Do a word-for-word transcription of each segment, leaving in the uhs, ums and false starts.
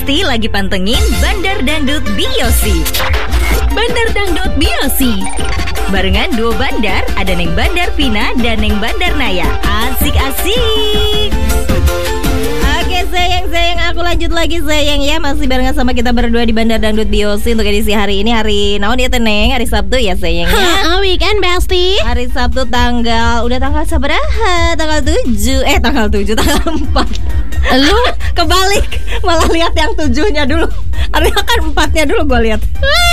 Besti lagi pantengin Bandar Dangdut B O C. Bandar Dangdut B O C barengan duo bandar, ada Neng Bandar Vina dan Neng Bandar Naya. Asik-asik. Oke sayang-sayang, aku lanjut lagi sayang ya. Masih barengan sama kita berdua di Bandar Dangdut B O C untuk edisi hari ini. Hari naon ya Teneng? Hari Sabtu ya sayangnya. Ha, weekend Besti. Hari Sabtu tanggal, udah tanggal sabaraha? Tanggal tujuh. Eh tanggal tujuh, tanggal empat. Lu kebalik, malah lihat yang tujuhnya dulu. Harusnya kan empatnya dulu gue lihat.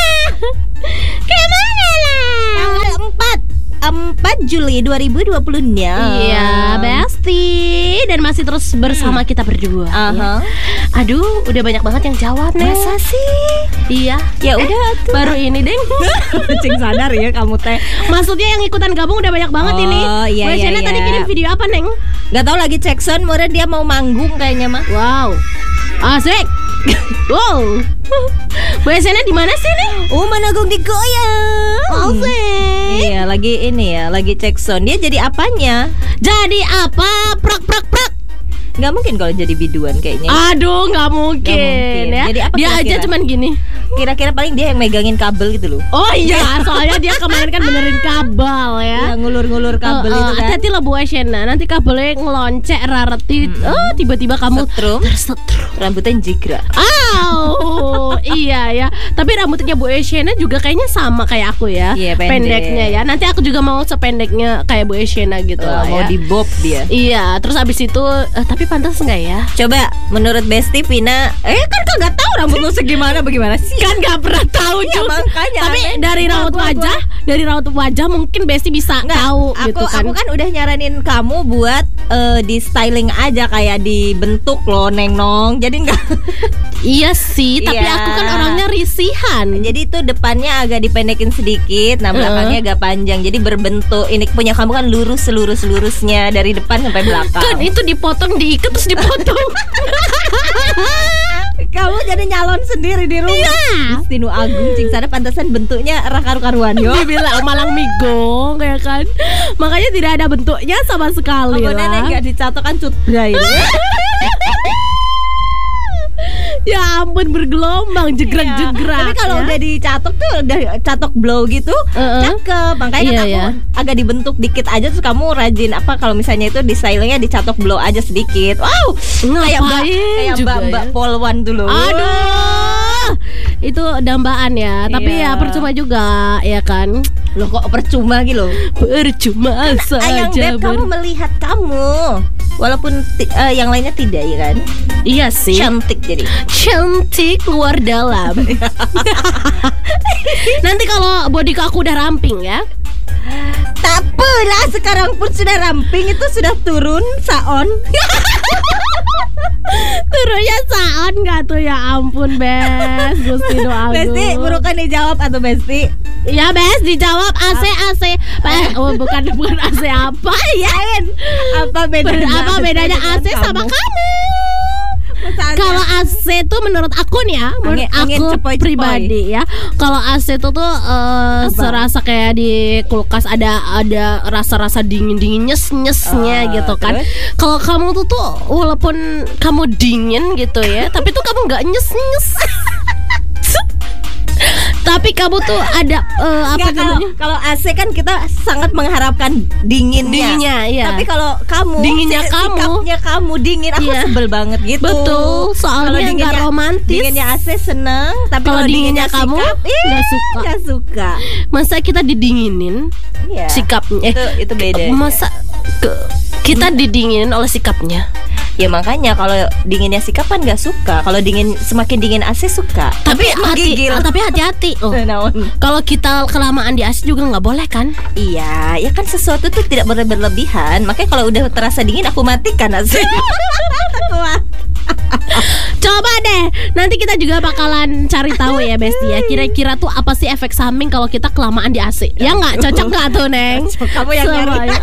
kayak mana lah? Tanggal empat empat Juli dua ribu dua puluh enam. Iya Besti. Dan masih terus bersama kita berdua. uh-huh. ya. Aduh udah banyak banget yang jawab nih. Masa sih? Iya. Ya eh, udah tuh. Baru ini deng. Cing sadar ya kamu teh. Maksudnya yang ikutan gabung udah banyak banget Oh, ini. iya, Bu iya, Eshena iya. tadi kirim video apa Neng? Gak tahu lagi cek sound, mungkin dia mau manggung kayaknya mah. Wow, asik. Wow. Bu Eshena di mana sih nih? Oh, Managong digoyang. Asik. Iya, lagi ini ya, lagi cek sound. Dia jadi apanya? Jadi apa? Prak prak prak. Gak mungkin kalau jadi biduan kayaknya. Aduh, nggak mungkin, Nggak mungkin. ya. Jadi apa dia kira-kira? aja cuman gini. Kira-kira paling dia yang megangin kabel gitu loh. Oh iya, soalnya dia kemarin kan benerin kabel ya. Yang ngulur-ngulur kabel Oh, oh, itu kan. hati-hati lah Bu Eshena, nanti kabelnya ngeloncek rareti. Mm-mm. Oh, tiba-tiba kamu Setrum. tersetrum. Rambutnya jigra. Au, iya ya. Tapi rambutnya Bu Eshena juga kayaknya sama kayak aku ya. Iya, pendek. Pendeknya ya. Nanti aku juga mau sependeknya kayak Bu Eshena gitu Wah, lah mau ya. di bob dia. Iya, terus abis itu eh, tapi pantas nggak ya? Coba menurut Besti Vina, eh kan kagak tahu rambut lu segimana bagaimana sih? Kan nggak pernah tahu Iya, juga. makanya Tapi aneh. dari Nah, raut gua- wajah, dari raut wajah mungkin Besti bisa Nggak, tahu aku, gitu kan. Aku kan udah nyaranin kamu buat eh, di styling aja kayak dibentuk loh Neng Nong. Jadi enggak. Iya sih, tapi Iya. aku kan orangnya risihan. Jadi itu depannya agak dipendekin sedikit, nah belakangnya agak panjang. Jadi berbentuk ini punya kamu kan lurus selurus lurusnya dari depan sampai belakang. Kan itu dipotong, diikat terus dipotong. Kamu jadi nyalon sendiri di rumah. Iya. Gusti Nu Agung cing sana pantasan bentuknya rakaru-karuan yo. Dibilang malang migong ya kan. Makanya tidak ada bentuknya sama sekali Aku nenek lah. enggak dicatok kan cutbra ini. Ya ampun, bergelombang jegrak-jegrak. Tapi kalau ya. udah dicatok tuh udah catok blow gitu, Uh-uh. cakep. Makanya Iya, kamu iya. agak dibentuk dikit aja terus kamu rajin apa kalau misalnya itu di stylingnya dicatok blow aja sedikit. Wow, kayak mbak Ngapain kayak juga mbak mbak ya? polwan dulu. Aduh, itu dambaan ya. Tapi Iya. ya percuma juga ya kan. Loh kok percuma gitu loh. Percuma Ayang saja. Beb, kamu melihat kamu walaupun ti- eh, yang lainnya tidak ya kan? Iya sih. Cantik jadi. Cantik luar dalam. Nanti kalau bodiku aku udah ramping ya. Tak apalah, sekarang pun sudah ramping, itu sudah turun saon. Turunnya saon gak tuh, ya ampun Bes. Gusti Nu Agung. Besti, burukan dijawab atau Besti? Ya Bes, dijawab A C A C. Eh, oh, bukan bukan A C apa ya? Apa bedanya? Ber- apa bedanya A C dengan sama kamu? kamu? Misalnya, Kalau A C tuh menurut aku nih ya, menurut Angin- angin aku cepoi-cepoi. pribadi ya. Kalau A C itu tuh eh, Apa? serasa kayak di kulkas ada ada rasa-rasa dingin-dingin nyes-nyesnya Ah, gitu kan. terus? Kalau kamu tuh tuh walaupun kamu dingin gitu ya, tapi tuh kamu nggak nyes-nyes. Tapi kamu tuh ada eh, apa Nggak, kalau, namanya? kalau A C kan kita sangat mengharapkan dinginnya. Dinginnya, iya. Tapi kalau kamu Dinginnya si- kamu. sikapnya kamu dingin, aku Iya. sebel banget gitu. Betul, soalnya Kalau nggak dinginnya- romantis. Dinginnya A C seneng, tapi Kalau kalau dinginnya dinginnya kamu, sikap, ih, nggak suka. nggak suka. Masa kita didinginin Iya. sikapnya? Eh, Itu itu beda. masa ke, kita didinginin oleh sikapnya? Ya makanya kalau dinginnya sikap kan nggak suka. Kalau dingin semakin dingin A C suka. Tapi hati, menggigil. ah, tapi hati-hati loh. Naon? Kalau kita kelamaan di A C juga nggak boleh kan? Iya, ya kan sesuatu tuh tidak boleh berlebihan. Makanya kalau udah terasa dingin aku matikan A C. Kuat. Coba deh, nanti kita juga bakalan cari tahu ya Besti ya. Kira-kira tuh apa sih efek samping kalau kita kelamaan di A C? Ya nggak, cocok nggak tuh Neng? Kamu yang Sama nyari. ya.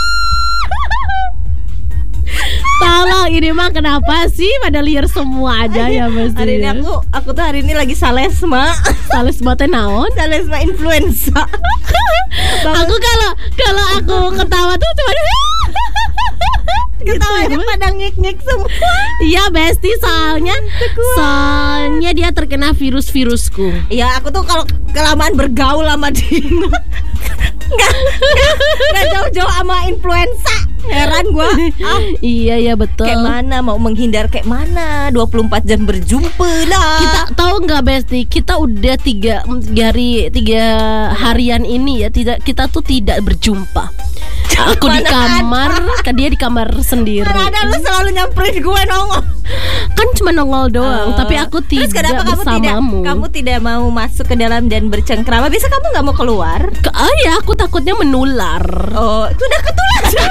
Tolong, ini mah kenapa sih pada liar semua aja ya Besti? Hari ini aku aku tuh hari ini lagi salesma. Sales bote naon? Salesma influenza. Aku kalau kalau aku ketawa tuh cuma Ketawanya pada ngik-ngik semua. Iya Besti, soalnya soalnya dia terkena virus-virusku. Ya aku tuh kalau kelamaan bergaul sama Dino Nggak, nggak, nggak jauh-jauh sama influenza. Heran gue. Ah, Iya ya betul. kayak mana mau menghindar kayak mana? dua puluh empat jam berjumpa lah. Kita tahu nggak Besti, kita udah tiga, tiga hari tiga harian ini ya tidak kita tuh tidak berjumpa. Aku di Mana kamar, kan dia di kamar sendiri. Mana ada lu selalu nyamperin gue nongol. Kan cuma nongol doang, Oh. tapi aku Terus tidak kenapa kamu tidak bersamamu. kamu tidak mau masuk ke dalam dan bercengkrama? Biasa kamu nggak mau keluar? Ke- ah ya, aku takutnya menular. Oh, itu udah ketularan.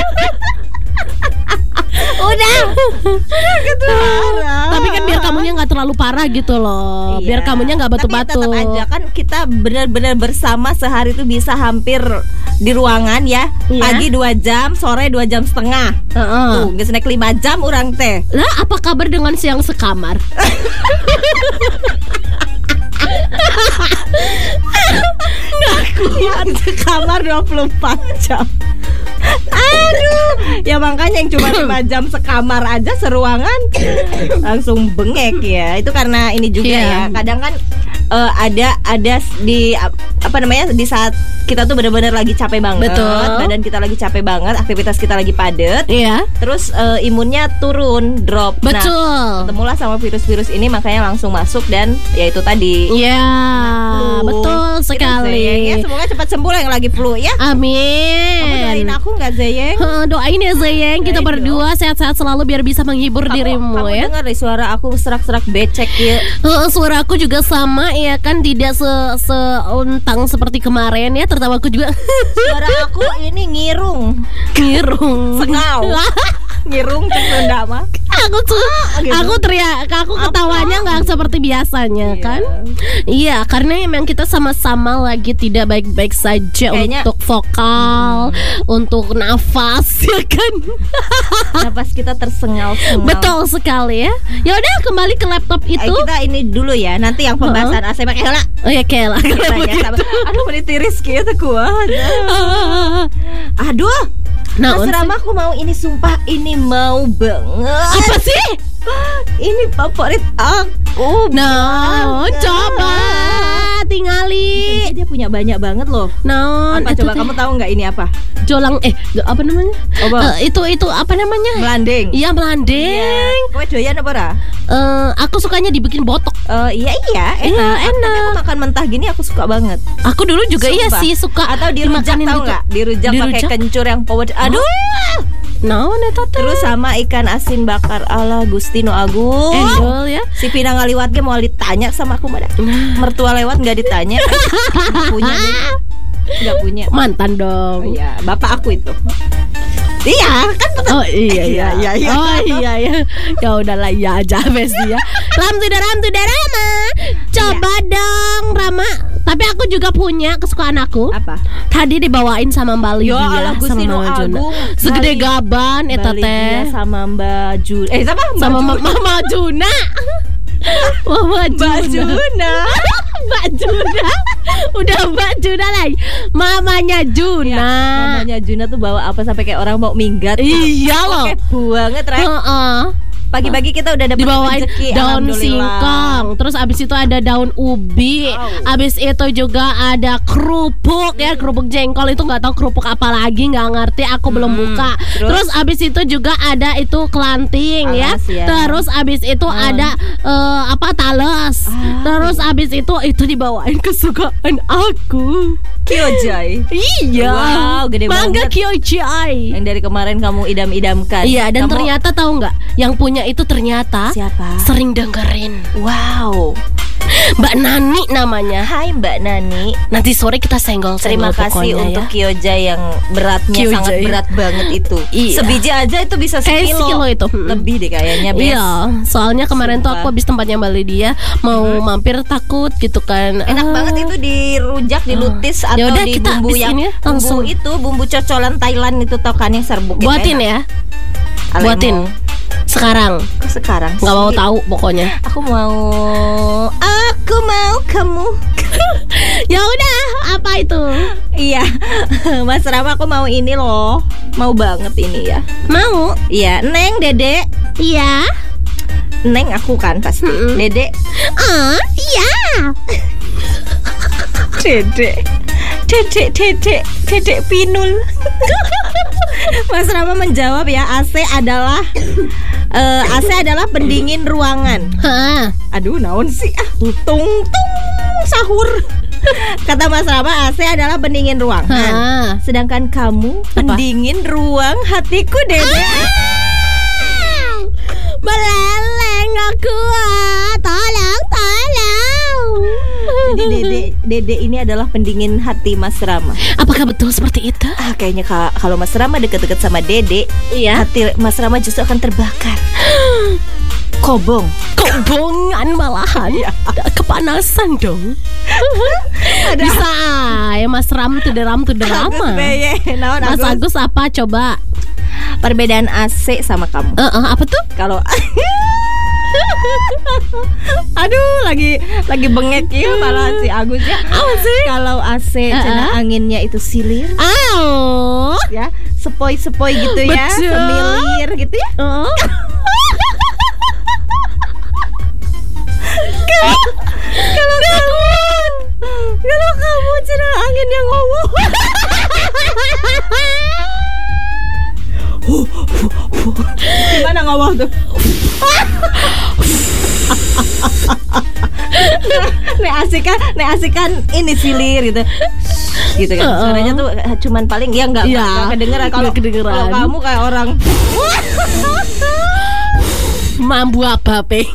Udah ketularan. Tapi kan biar kamunya nggak terlalu parah gitu loh. Iya. Biar kamunya nggak batu-batu. Tapi tetap aja kan kita benar-benar bersama sehari itu bisa hampir di ruangan ya. Iya. Pagi dua jam, sore dua jam setengah. Heeh. Tuh, nggak naik lima jam orang teh. Lah, apa kabar dengan siang sekamar? Kuat sekamar dua puluh empat jam. Aduh, ya makanya yang cuma lima jam sekamar aja seruangan langsung bengek ya. Itu karena ini juga Iya. ya. Kadang kan eh, ada ada di ap- apa namanya di saat kita tuh benar-benar lagi capek banget, Betul. badan kita lagi capek banget, aktivitas kita lagi padat, Iya. terus eh, imunnya turun, drop. Nah, Betul. ketemulah sama virus-virus ini makanya langsung masuk dan ya itu tadi. Iya, Flu. betul Kita sekali. Zeyeng ya, semoga cepat sembuh lah yang lagi flu ya. Amin. Kamu doain aku nggak Zeyeng? Heeh, doain ya Zeyeng, kita Doain berdua sehat-sehat selalu biar bisa menghibur dirimu kamu ya. dengar deh suara aku serak-serak becek ya. Heeh, suara aku juga sama ya kan, tidak se seuntang seperti kemarin ya, tertawa aku juga Suara aku ini ngirung, ngirung. sengau, ngirung cendenda mah. Aku tuh, gitu. aku teriak, aku ketawanya nggak seperti biasanya Iya. kan? Iya, karena memang kita sama-sama lagi tidak baik-baik saja. Kayaknya- untuk vokal, untuk nafas, ya kan? Napas kita tersengal-sengal. Betul sekali ya. Ya udah, kembali ke laptop Eh, itu. kita ini dulu ya, nanti yang pembahasan A C pakai lah. Oh ya Kela. Aduh, menit tiris gitu kuat. Aduh, Nah, Mas Rama aku mau ini sumpah ini mau banget. apa sih? Ini favorit aku. Nah, coba tingali. Dia punya banyak banget loh. Nah, Apa itu coba teh kamu tahu nggak ini apa? jolang eh apa namanya? Apa? Eh, itu itu apa namanya? Melanding. Iya, melanding. Kowe doyan apa ora? Eh, aku sukanya dibikin botok. Eh, iya iya, enak. Iya, Tapi enak. aku makan mentah gini aku suka banget. Aku dulu juga iya Sumpah. sih suka. Atau dirujak dimakanin tahu gitu. nggak? Dirujak pakai Dirujak? kencur yang power. Aduh. Nah, neta teh. Terus sama ikan asin bakar ala Gustino Agung. endol ya. Si Pina ngaliwat ge mau ditanya sama aku mah dah. Mertua lewat nggak ditanya. Nggak punya deh. Nggak punya. Mantan Oh dong. iya, bapak aku itu. Iya, kan tetap. Oh iya iya Iya, iya. Oh iya iya. Ya udahlah iya aja Besti ya. Ram sudah Ram sudah Rama. Coba dong Rama. Tapi aku juga punya kesukaan aku. Apa? Tadi dibawain sama Mbak Lydia Ya Allah, sama Gustino Mama Juna. Agung. Segede Mbak Ly- gaban eta Mbak teh. Lydia sama Mbak Juna. Eh, sama Mbak Sama Juna. Ma- Mama Juna. Mama Mbak Juna. Juna. Mbak Juna. Udah Mbak Juna lagi. Mamanya Juna. Ya, mamanya Juna tuh bawa apa sampai kayak orang mau minggat. Iya loh. Oke banget, Rek. Heeh. Pagi-pagi kita udah dapat Dibawain rezeki, daun alhamdulillah. singkong, terus abis itu ada daun ubi, Wow. abis itu juga ada kerupuk ya, kerupuk jengkol itu nggak tahu kerupuk apa lagi, nggak ngerti, aku belum Hmm, buka. terus? Terus? abis itu juga ada itu kelanting ya, Alas ya. terus abis itu Hmm. ada eh, apa talas, Ah. terus abis itu itu dibawain kesukaan aku. Kyojai. Iya, Wow, gede Mangga banget. Kyojai. Yang dari kemarin kamu idam-idamkan. Iya, dan Kamu- ternyata tahu nggak, yang punya itu ternyata siapa? sering dengerin. Wow. Mbak Nani namanya. Hai Mbak Nani. Nanti sore kita senggol. Terima kasih untuk Kyojai yang beratnya Kyojai. sangat berat banget itu. Iya. Sebiji aja itu bisa Kayak sekilo. sekilo itu. Mm. Lebih deh kayaknya, Bes. Iya, soalnya kemarin tuh Sumpah. aku habis tempatnya Mbak Lydia mau mampir takut gitu kan. Enak Ah, banget itu dirujak, dilutis atau Yaudah, di kita bumbu abis yang ini bumbu langsung. itu bumbu cocolan Thailand itu tau kan yang serbuk. itu Buatin enak. ya. Alemo. Buatin. Sekarang. Kok sekarang Nggak mau sih? tahu pokoknya. Aku mau Aku mau kamu Ya udah, apa itu? Iya, Mas Rama aku mau ini loh. Mau banget ini ya. Mau? Iya, Neng, Dede. Iya. Neng aku kan pasti. Mm-mm. Dede. Ah, iya. Dede. Dede, Dede, Dede Pinul. Mas Rama menjawab ya, A C adalah uh, A C adalah pendingin ruangan. Hah. Aduh, naon sih? Ah, tung tung sahur. Kata Mas Rama, A C adalah pendingin ruangan. Hah. Sedangkan kamu pendingin ruang hatiku, Dede. Ah! Meleleh nggak kuat. Tolong, tolong. Jadi Dede, Dede ini adalah pendingin hati Mas Rama. Apakah betul seperti itu? Ah, kayaknya ka- kalau Mas Rama deket-deket sama Dede, Iya. hati Mas Rama justru akan terbakar. Kobong. Kobongan malahan. Kepanasan dong. Bisa ya Mas Ram tuh deram tuh derama. Mas Agus apa coba? Perbedaan A C sama kamu. Uh, uh, apa tuh? Kalau aduh, lagi lagi bengek ya malah si Agus ya. Apa sih? Kalau A C Uh-uh. cina anginnya itu silir, Oh. ya, sepoi-sepoi gitu ya, Betul. semilir gitu ya. Oh. Kalau kamu, kalau kamu cina angin yang ngomong. Gimana ngomong tuh? Nek asikan, nek asikan ini silir gitu, gitu kan. Uh-uh. Suaranya tuh cuman paling ya nggak Iya, nggak kedengeran. Kalau nggak kedengeran. kalau kamu kayak orang. Mambu apa pe?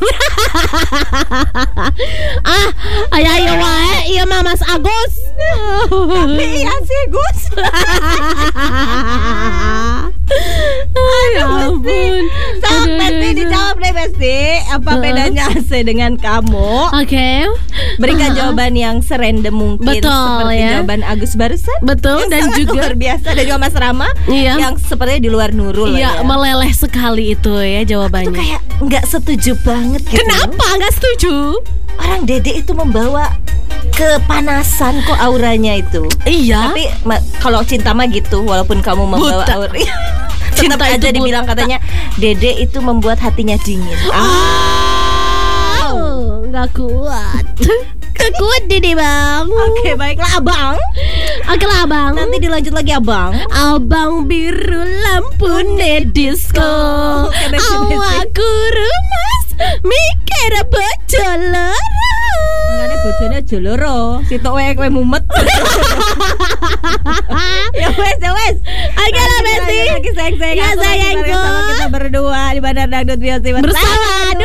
Ah, ayo ayo wae, iya mah Mas Agus. Iya sih Gus. Ya ampun. So, Aduh, Besti aduh, aduh. dijawab deh Besti. Apa Uh-uh. bedanya A C dengan kamu? Oke. Berikan Uh-uh. jawaban yang serandom mungkin. Betul, seperti ya. jawaban Agus barusan. Betul, Yang dan sangat juga- luar biasa. Dan juga Mas Rama Iya. yang sepertinya di luar nurul Iya, ya. meleleh sekali itu ya Itu jawabannya. kayak nggak setuju banget gitu. Kenapa nggak setuju? Orang Dede itu membawa kepanasan kok auranya itu. Iya. Tapi ma- kalau cinta mah gitu, walaupun kamu membawa Buta. aura, Cinta tetap itu aja dibilang buta. katanya Dede itu membuat hatinya dingin. Ah. Oh, nggak kuat. Nggak kuat Dede bang. Oke, baiklah Abang. Oke lah bang. Nanti dilanjut lagi Abang. Abang biru lampu disco. Oke, besi, besi. Awakku rumas mikir bojo loro. Makanya bojone aja loro. Sitok wae kowe mumet. Ya wes, ya wes. Oke lah Besti. Lagi sayang-sayang Ya, aku lagi sayangku. bareng sama kita berdua di Bandar Dangdut Biosi Bersama